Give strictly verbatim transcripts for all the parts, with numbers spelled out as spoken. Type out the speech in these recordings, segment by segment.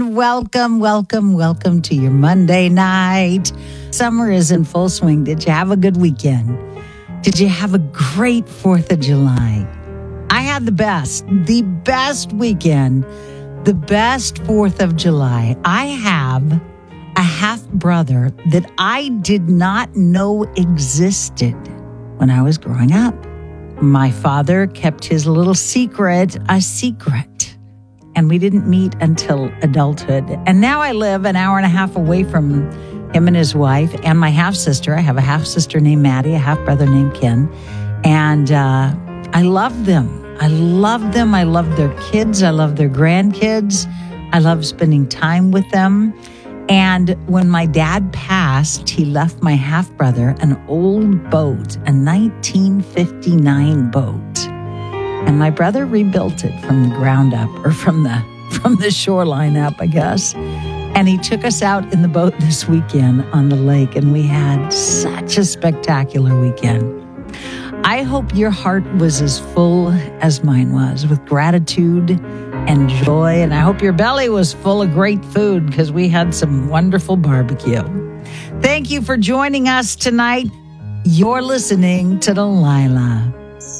and welcome, welcome, welcome to your Monday night. Summer is in full swing. Did you have a good weekend? Did you have a great fourth of July? I had the best, the best weekend, the best fourth of July. I have a half brother that I did not know existed when I was growing up. My father kept his little secret a secret, and we didn't meet until adulthood. And now I live an hour and a half away from him and his wife and my half-sister. I have a half-sister named Maddie, a half-brother named Ken, and uh, I love them. I love them. I love their kids. I love their grandkids. I love spending time with them. And when my dad passed, he left my half-brother an old boat, a nineteen fifty-nine boat. And my brother rebuilt it from the ground up, or from the from the shoreline up, I guess. And he took us out in the boat this weekend on the lake, and we had such a spectacular weekend. I hope your heart was as full as mine was with gratitude and joy. And I hope your belly was full of great food because we had some wonderful barbecue. Thank you for joining us tonight. You're listening to Delilah.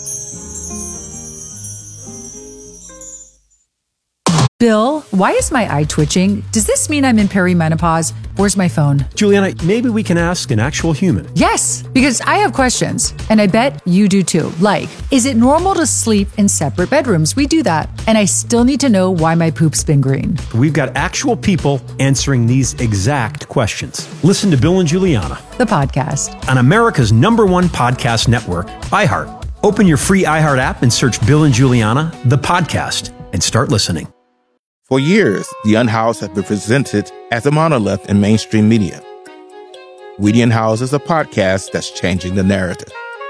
Bill, why is my eye twitching? Does this mean I'm in perimenopause? Where's my phone? Juliana, maybe we can ask an actual human. Yes, because I have questions, and I bet you do too. Like, is it normal to sleep in separate bedrooms? We do that, and I still need to know why my poop's been green. We've got actual people answering these exact questions. Listen to Bill and Juliana, the podcast, on America's number one podcast network, iHeart. Open your free iHeart app and search Bill and Juliana, the podcast, and start listening. For years, The Unhoused has been presented as a monolith in mainstream media. We The Unhoused is a podcast that's changing the narrative.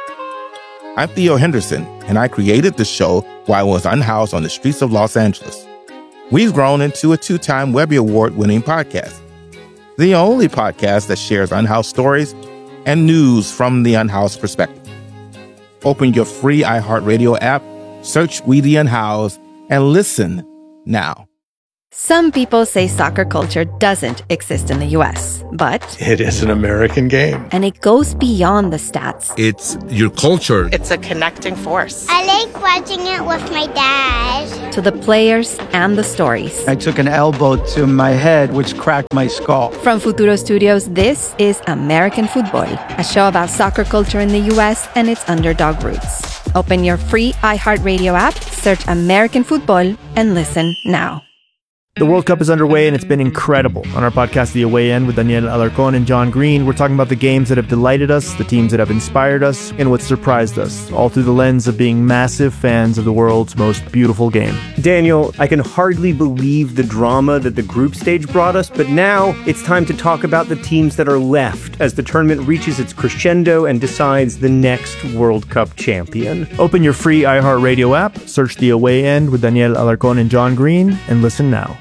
I'm Theo Henderson, and I created the show while I was unhoused on the streets of Los Angeles. We've grown into a two-time Webby Award-winning podcast, the only podcast that shares unhoused stories and news from the unhoused perspective. Open your free iHeartRadio app, search We The Unhoused, and listen now. Some people say soccer culture doesn't exist in the U S, but it is an American game. And it goes beyond the stats. It's your culture. It's a connecting force. I like watching it with my dad. To the players and the stories. I took an elbow to my head, which cracked my skull. From Futuro Studios, this is American Football, a show about soccer culture in the U S and its underdog roots. Open your free iHeartRadio app, search American Football, and listen now. The World Cup is underway, and it's been incredible. On our podcast, The Away End, with Daniel Alarcón and John Green, we're talking about the games that have delighted us, the teams that have inspired us, and what surprised us, all through the lens of being massive fans of the world's most beautiful game. Daniel, I can hardly believe the drama that the group stage brought us, but now it's time to talk about the teams that are left as the tournament reaches its crescendo and decides the next World Cup champion. Open your free iHeartRadio app, search The Away End with Daniel Alarcón and John Green, and listen now.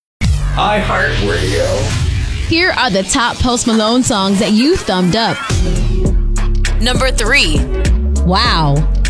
iHeartRadio. Here are the top Post Malone songs that you thumbed up. Number three, Wow.